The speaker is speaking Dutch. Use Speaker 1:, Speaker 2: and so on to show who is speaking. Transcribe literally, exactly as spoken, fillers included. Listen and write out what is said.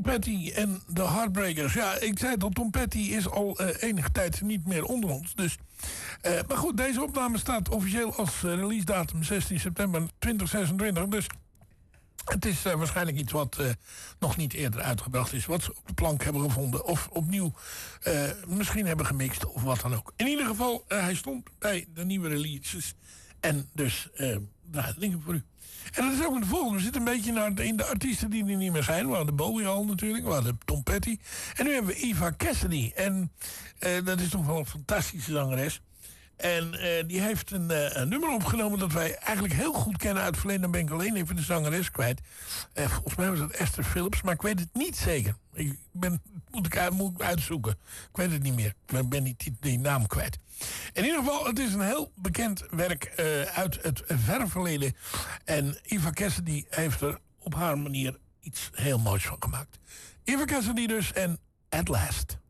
Speaker 1: Tom Petty en de Heartbreakers. Ja, ik zei dat Tom Petty is al uh, enige tijd niet meer onder ons. Dus, uh, maar goed, deze opname staat officieel als uh, release datum zestien september tweeduizend zesentwintig. Dus het is uh, waarschijnlijk iets wat uh, nog niet eerder uitgebracht is. Wat ze op de plank hebben gevonden. Of opnieuw uh, misschien hebben gemixt. Of wat dan ook. In ieder geval, uh, hij stond bij de nieuwe releases. En dus uh, draai dingen voor u. En dat is ook de volgende. We zitten een beetje naar de, in de artiesten die er niet meer zijn. We hadden Bowie al natuurlijk. We hadden Tom Petty. En nu hebben we Eva Cassidy. En uh, dat is toch wel een fantastische zangeres. En uh, die heeft een, uh, een nummer opgenomen dat wij eigenlijk heel goed kennen uit het verleden. Dan ben ik alleen even de zangeres kwijt. Uh, volgens mij was dat Esther Phillips, maar ik weet het niet zeker. Ik ben, moet, ik, moet ik uitzoeken. Ik weet het niet meer. Ik ben niet die, die naam kwijt. In ieder geval, het is een heel bekend werk uh, uit het verre verleden. En Eva Cassidy heeft er op haar manier iets heel moois van gemaakt. Eva Cassidy dus en At Last.